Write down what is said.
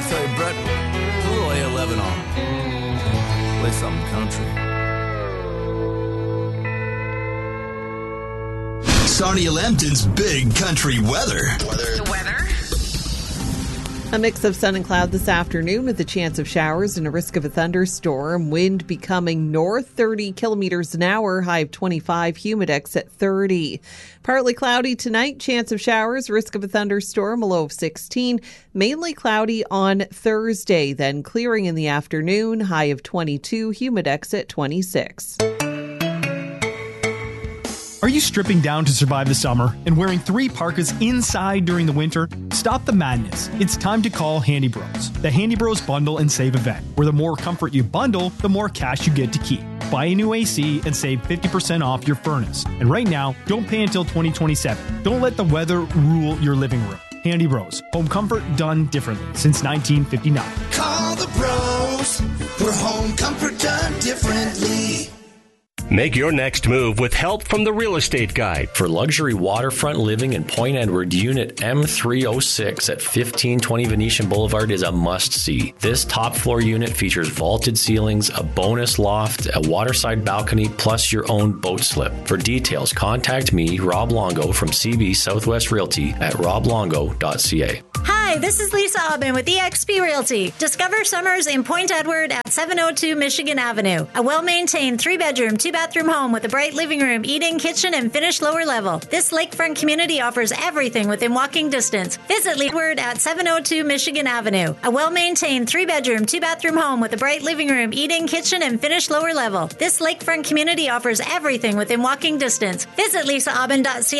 Say, Brett, put a little A11 on. Play something country. Sarnia Lambton's big country weather. The weather? A mix of sun and cloud this afternoon with a chance of showers and a risk of a thunderstorm. Wind becoming north 30 kilometers an hour, high of 25, humidex at 30. Partly cloudy tonight, chance of showers, risk of a thunderstorm, a low of 16. Mainly cloudy on Thursday, then clearing in the afternoon, high of 22, humidex at 26. Are you stripping down to survive the summer and wearing 3 parkas inside during the winter? Stop the madness. It's time to call Handy Bros. The Handy Bros Bundle and Save event, where the more comfort you bundle, the more cash you get to keep. Buy a new AC and save 50% off your furnace. And right now, don't pay until 2027. Don't let the weather rule your living room. Handy Bros. Home comfort done differently since 1959. Call the bros for home comfort done differently. Make your next move with help from the Real Estate Guide. For luxury waterfront living in Point Edward, Unit M306 at 1520 Venetian Boulevard is a must-see. This top-floor unit features vaulted ceilings, a bonus loft, a waterside balcony, plus your own boat slip. For details, contact me, Rob Longo, from CB Southwest Realty at roblongo.ca. Hi, this is Lisa Aubin with eXp Realty. Discover summers in Point Edward at 702 Michigan Avenue. A well-maintained 3-bedroom, 2-bathroom home with a bright living room, eating, kitchen, and finished lower level. This lakefront community offers everything within walking distance. Visit Edward at 702 Michigan Avenue. A well-maintained 3-bedroom, 2-bathroom home with a bright living room, eating, kitchen, and finished lower level. This lakefront community offers everything within walking distance. Visit lisaaubin.ca